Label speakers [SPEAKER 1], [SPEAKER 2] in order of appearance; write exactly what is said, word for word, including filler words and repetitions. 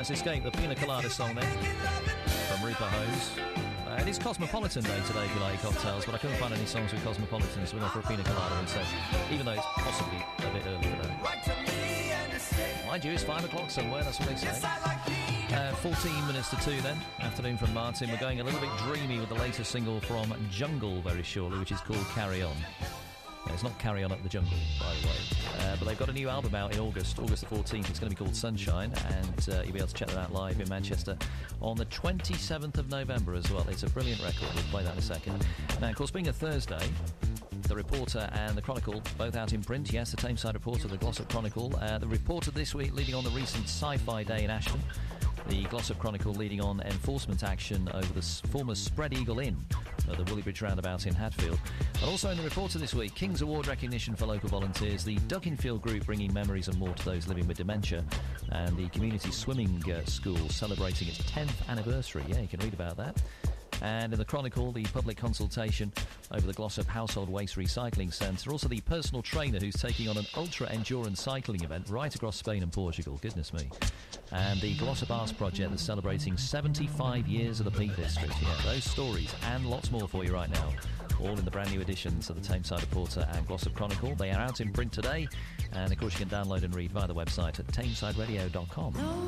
[SPEAKER 1] That's Escape, the Pina Colada song there from Rupert Hose. Uh, it is Cosmopolitan Day today if you like cocktails, but I couldn't find any songs with Cosmopolitan, so we went for a Pina Colada instead, even though it's possibly a bit early for that. Mind you, it's five o'clock somewhere, that's what they say. Uh, fourteen minutes to two then, afternoon from Martin. We're going a little bit dreamy with the latest single from Jungle very shortly, which is called Carry On. Uh, it's not Carry On Up the Jungle, by the way. Uh, but they've got a new album out in August, August the fourteenth. It's going to be called Sunshine, and uh, you'll be able to check that out live in Manchester on the twenty-seventh of November as well. It's a brilliant record. We'll play that in a second. Now, of course, being a Thursday, The Reporter and The Chronicle, both out in print. Yes, the Tameside Reporter, the Glossop Chronicle. Uh, the Reporter this week leading on the recent Sci-Fi Day in Ashton. The Glossop Chronicle leading on enforcement action over the former Spread Eagle Inn at the Woolwich Roundabout in Hatfield. And also in The Reporter this week, King's Award recognition for local volunteers, the Duckinfield Group bringing memories and more to those living with dementia, and the Community Swimming uh, School celebrating its tenth anniversary. Yeah, you can read about that. And in the Chronicle, the public consultation over the Glossop Household Waste Recycling Centre. Also the personal trainer who's taking on an ultra-endurance cycling event right across Spain and Portugal. Goodness me. And the Glossop Arts Project that's celebrating seventy-five years of the Peak District. Yeah, those stories and lots more for you right now. All in the brand new editions of the Tameside Reporter and Glossop Chronicle. They are out in print today. And of course you can download and read via the website at tameside radio dot com.